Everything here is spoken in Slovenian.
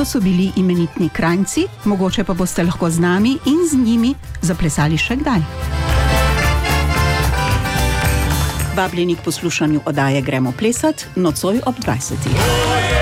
To so bili imenitni Kranjci, mogoče pa boste lahko z nami in z njimi zaplesali še kdaj. Vabljeni k poslušanju oddaje Gremo plesat, nocoj ob 20.